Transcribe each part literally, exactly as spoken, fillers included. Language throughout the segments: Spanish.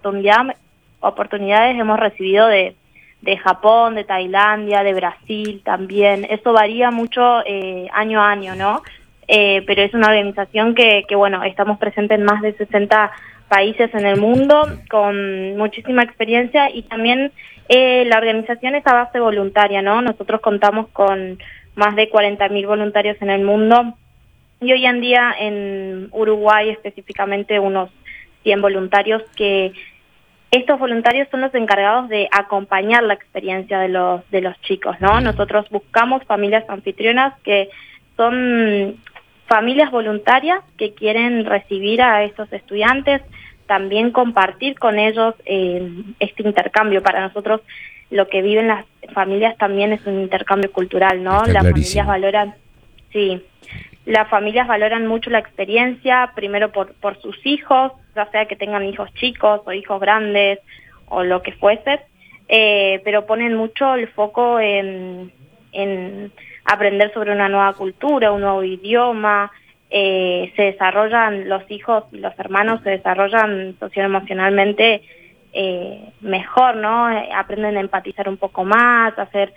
oportunidad, oportunidades hemos recibido de, de Japón, de Tailandia, de Brasil también. Eso varía mucho eh, año a año, ¿no? Eh, pero es una organización que, que, bueno, estamos presentes en más de sesenta países en el mundo, con muchísima experiencia, y también eh, la organización es a base voluntaria, ¿no? Nosotros contamos con más de cuarenta mil voluntarios en el mundo, y hoy en día en Uruguay específicamente unos cien voluntarios, que estos voluntarios son los encargados de acompañar la experiencia de los, de los chicos, ¿no? Nosotros buscamos familias anfitrionas que son familias voluntarias que quieren recibir a estos estudiantes, también compartir con ellos eh, este intercambio. Para nosotros lo que viven las familias también es un intercambio cultural, ¿no? Está las clarísimo. familias valoran, sí, las familias valoran mucho la experiencia, primero por, por sus hijos, ya sea que tengan hijos chicos o hijos grandes o lo que fuese, eh, pero ponen mucho el foco en, en aprender sobre una nueva cultura, un nuevo idioma. Eh, se desarrollan, los hijos y los hermanos se desarrollan socioemocionalmente eh, mejor, ¿no? Eh, aprenden a empatizar un poco más, a hacer,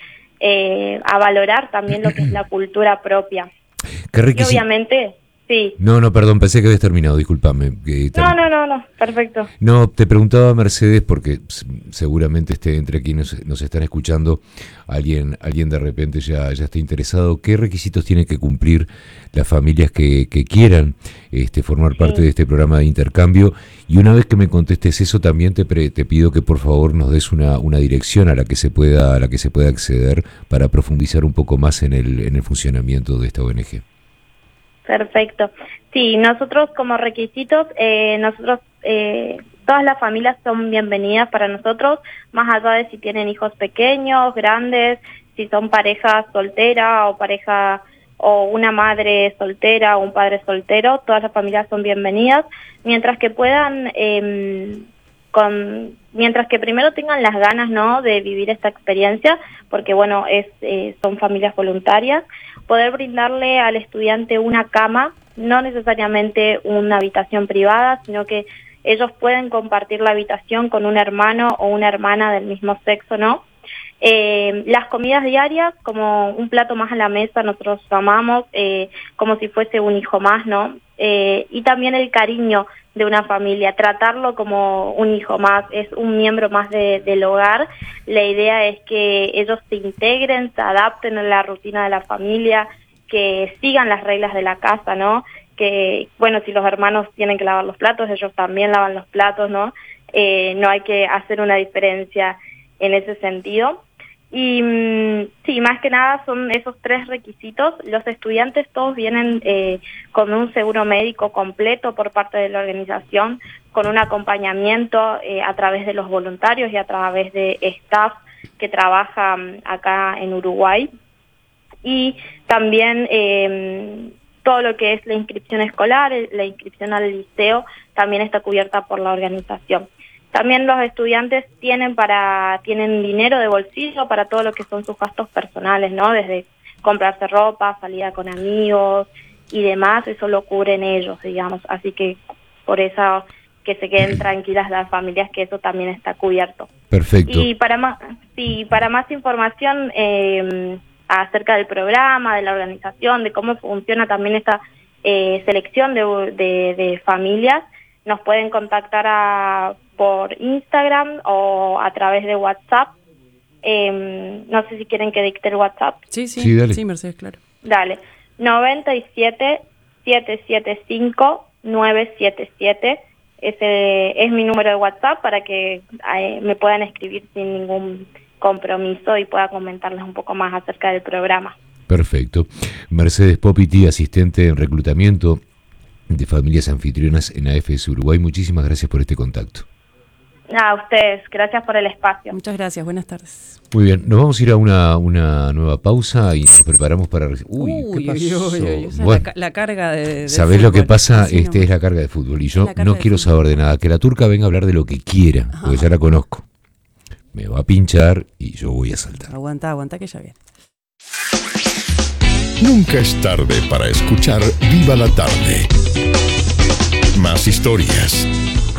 eh, a valorar también lo que es la cultura propia. ¿Qué requisito? Y obviamente, sí. No, no, perdón, pensé que habías terminado, discúlpame. Que No, no, no, no, perfecto. No, te preguntaba, Mercedes, porque seguramente esté entre quienes nos están escuchando, alguien alguien de repente ya, ya está interesado. ¿Qué requisitos tienen que cumplir las familias que, que quieran este, formar parte Sí. de este programa de intercambio? Y una vez que me contestes eso, también te, pre, te pido que por favor nos des una, una dirección a la que se pueda a la que se pueda acceder para profundizar un poco más en el, en el funcionamiento de esta O N G. Perfecto. Sí, nosotros como requisitos, eh, nosotros, eh, todas las familias son bienvenidas para nosotros, más allá de si tienen hijos pequeños, grandes, si son pareja soltera o pareja o una madre soltera o un padre soltero, todas las familias son bienvenidas, mientras que puedan, eh, con, mientras que primero tengan las ganas, ¿no?, de vivir esta experiencia, porque bueno, es, eh, son familias voluntarias, poder brindarle al estudiante una cama, no necesariamente una habitación privada, sino que ellos pueden compartir la habitación con un hermano o una hermana del mismo sexo, ¿no? Eh, las comidas diarias, como un plato más a la mesa, nosotros llamamos eh, como si fuese un hijo más, ¿no? Eh, y también el cariño de una familia, tratarlo como un hijo más, es un miembro más de, del hogar. La idea es que ellos se integren, se adapten a la rutina de la familia, que sigan las reglas de la casa, ¿no? Que, bueno, si los hermanos tienen que lavar los platos, ellos también lavan los platos, ¿no? Eh, no hay que hacer una diferencia en ese sentido. Y mmm, sí, más que nada son esos tres requisitos. Los estudiantes todos vienen eh, con un seguro médico completo por parte de la organización, con un acompañamiento eh, a través de los voluntarios y a través de staff que trabaja um, acá en Uruguay. Y también eh, todo lo que es la inscripción escolar, la inscripción al liceo, también está cubierta por la organización. También los estudiantes tienen para tienen dinero de bolsillo para todo lo que son sus gastos personales, ¿no? Desde comprarse ropa, salida con amigos y demás, eso lo cubren ellos, digamos. Así que por eso que se queden tranquilas las familias, que eso también está cubierto. Perfecto. Y para más, sí, para más información eh, acerca del programa, de la organización, de cómo funciona también esta eh, selección de, de, de familias, nos pueden contactar a, por Instagram o a través de WhatsApp. Eh, no sé si quieren que dicte el WhatsApp. Sí, sí, sí, dale. sí, Mercedes, claro. Dale, noventa y siete, setecientos setenta y cinco, novecientos setenta y siete. Ese es mi número de WhatsApp para que eh, me puedan escribir sin ningún compromiso y pueda comentarles un poco más acerca del programa. Perfecto. Mercedes Popiti, asistente en reclutamiento de familias anfitrionas en A F S Uruguay. Muchísimas gracias por este contacto. A ustedes, gracias por el espacio. Muchas gracias, buenas tardes. Muy bien, nos vamos a ir a una, una nueva pausa y nos preparamos para... Uy, Uy, ¿qué pasó? uy, uy, uy, esa Bueno, es la, la carga de, de ¿sabés fútbol? lo que pasa? Así Este no. es la carga de fútbol y yo La carga no de quiero fútbol. saber de nada. Que la turca venga a hablar de lo que quiera, Ajá. porque ya la conozco. Me va a pinchar y yo voy a saltar. Aguanta, aguanta que ya viene. Nunca es tarde para escuchar Viva la Tarde. Más historias,